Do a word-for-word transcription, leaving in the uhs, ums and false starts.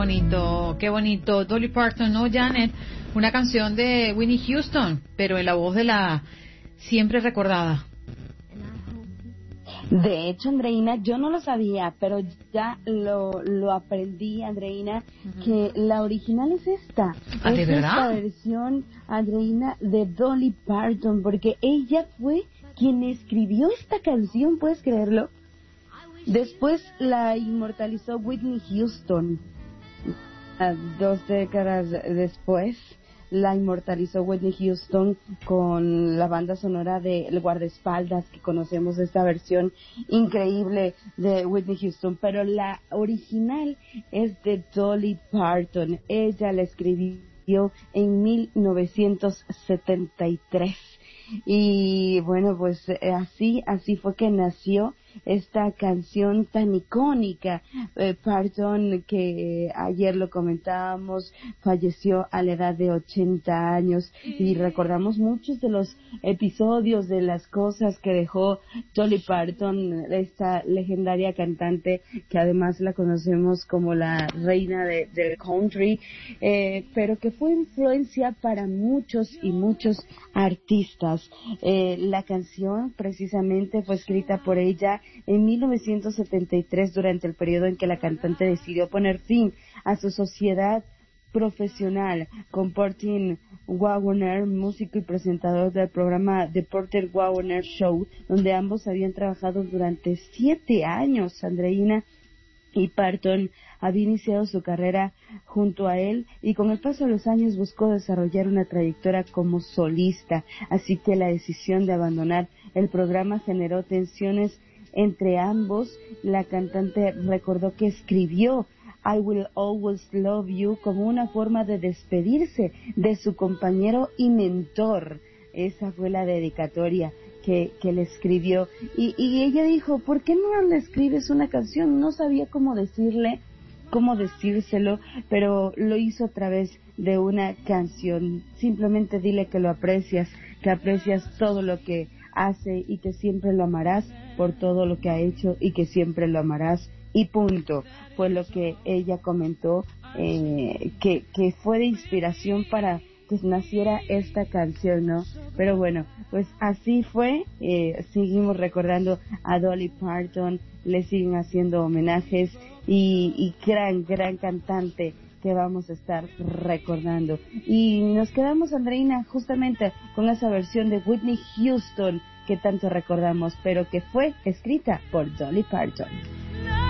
bonito, qué bonito. Dolly Parton, no, Janet, una canción de Whitney Houston, pero en la voz de la siempre recordada. De hecho, Andreina, yo no lo sabía, pero ya lo, lo aprendí, Andreina, uh-huh. que la original es esta. ¿Ah, de es verdad? Esta versión, Andreina, de Dolly Parton, porque ella fue quien escribió esta canción, ¿puedes creerlo? Después la inmortalizó Whitney Houston. Dos décadas después la inmortalizó Whitney Houston con la banda sonora de El Guardaespaldas, que conocemos esta versión increíble de Whitney Houston, pero la original es de Dolly Parton. Ella la escribió en mil novecientos setenta y tres. Y bueno, pues así, así fue que nació esta canción tan icónica. eh, Parton, que eh, ayer lo comentábamos, falleció a la edad de ochenta años y recordamos muchos de los episodios, de las cosas que dejó Dolly Parton, esta legendaria cantante que además la conocemos como la reina de, del country, eh, pero que fue influencia para muchos y muchos artistas. Eh, la canción precisamente fue escrita por ella en mil novecientos setenta y tres, durante el periodo en que la cantante decidió poner fin a su sociedad profesional con Porter Wagoner, músico y presentador del programa The Porter Wagoner Show, donde ambos habían trabajado durante siete años. Andreina, y Parton había iniciado su carrera junto a él y con el paso de los años buscó desarrollar una trayectoria como solista, así que la decisión de abandonar el programa generó tensiones entre ambos. La cantante recordó que escribió I Will Always Love You como una forma de despedirse de su compañero y mentor. Esa fue la dedicatoria que, que le escribió. Y, y ella dijo, ¿por qué no le escribes una canción? No sabía cómo decirle, cómo decírselo, pero lo hizo a través de una canción. Simplemente dile que lo aprecias, que aprecias todo lo que hace y que siempre lo amarás por todo lo que ha hecho y que siempre lo amarás. Y punto. Fue lo que ella comentó, eh, que, que fue de inspiración para que naciera esta canción, ¿no? Pero bueno, pues así fue. Eh, seguimos recordando a Dolly Parton, le siguen haciendo homenajes y, y gran, gran cantante que vamos a estar recordando. Y nos quedamos, Andreina, justamente con esa versión de Whitney Houston que tanto recordamos, pero que fue escrita por Dolly Parton.